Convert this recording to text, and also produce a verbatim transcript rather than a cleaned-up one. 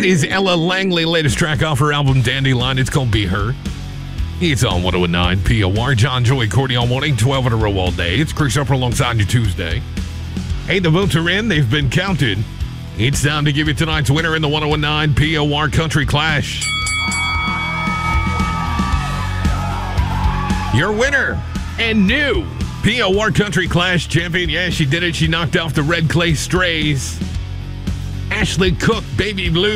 That is Ella Langley, latest track off her album Dandelion. It's called Be Her. It's on one oh nine P O R. John Joy, Courtney all morning, twelve in a row all day. It's Chris Upper alongside you Tuesday. Hey, the votes are in. They've been counted. It's time to give you tonight's winner in the one oh nine P O R Country Clash. Your winner and new P O R Country Clash champion. Yeah, she did it. She knocked off the Red Clay Strays. Ashley Cook, Baby Blue.